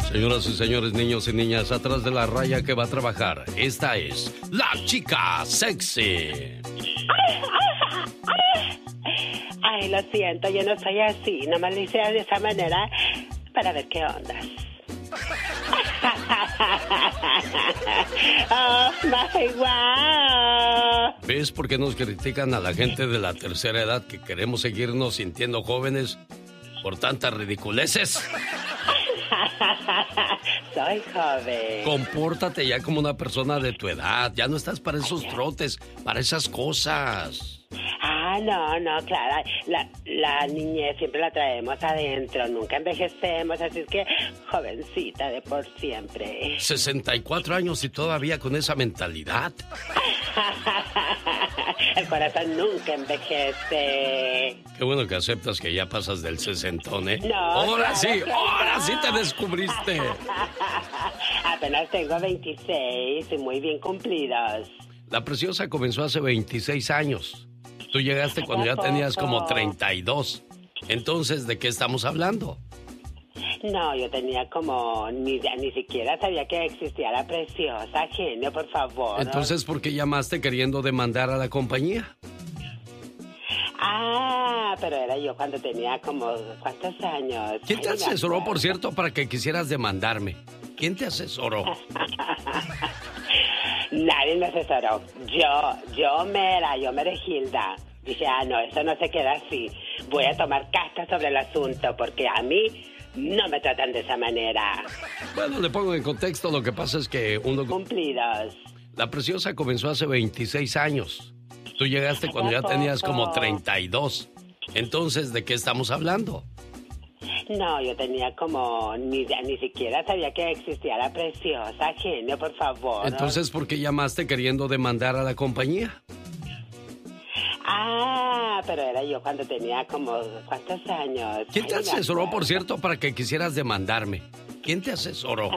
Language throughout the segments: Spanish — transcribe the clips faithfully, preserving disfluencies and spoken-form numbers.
Señoras y señores, niños y niñas, atrás de la raya que va a trabajar, esta es la chica sexy. Ay, lo siento, yo no soy así, nomás lo hice de esa manera para ver qué onda. Oh, my wow. ¿Ves por qué nos critican a la gente de la tercera edad que queremos seguirnos sintiendo jóvenes por tantas ridiculeces? Soy joven. Compórtate ya como una persona de tu edad. Ya no estás para esos trotes, para esas cosas. Ah, no, no, claro. La, la niñez siempre la traemos adentro. Nunca envejecemos. Así es que jovencita de por siempre. sesenta y cuatro años y todavía con esa mentalidad. El corazón nunca envejece. Qué bueno que aceptas que ya pasas del sesentón, ¿eh? No, ahora claro sí, que ahora no. sí te descubriste. Apenas tengo veintiséis y muy bien cumplidos. La Preciosa comenzó hace veintiséis años. Tú llegaste cuando ya tenías como treinta y dos. Entonces, ¿de qué estamos hablando? No, yo tenía como... Ni, ni siquiera sabía que existía La Preciosa, genio, por favor. Entonces, ¿por qué llamaste queriendo demandar a la compañía? Ah, pero era yo cuando tenía como... ¿Cuántos años? ¿Quién te Ay, no me asesoró, acuerdo. por cierto, para que quisieras demandarme? ¿Quién te asesoró? Nadie me asesoró. Yo, yo mera, yo Meregilda. Dije, ah, no, eso no se queda así. Voy a tomar cartas sobre el asunto porque a mí no me tratan de esa manera. Bueno, le pongo en contexto. Lo que pasa es que uno... Cumplidos. La Preciosa comenzó hace veintiséis años. Tú llegaste cuando ya tenías como treinta y dos. Entonces, ¿de qué estamos hablando? No, yo tenía como... Ni, ni siquiera sabía que existía La Preciosa, genio, por favor. Entonces, ¿por qué llamaste queriendo demandar a la compañía? Ah, pero era yo cuando tenía como... ¿Cuántos años? ¿Quién te Ay, no me asesoró, por acuerdo. cierto, para que quisieras demandarme? ¿Quién te asesoró?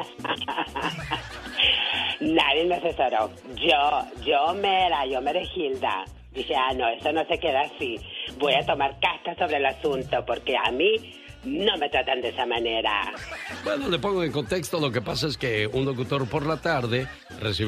Nadie me asesoró. Yo, yo mera, yo Meregilda. Dije, ah, no, eso no se queda así. Voy a tomar cartas sobre el asunto porque a mí no me tratan de esa manera. Bueno, le pongo en contexto. Lo que pasa es que un locutor por la tarde recibió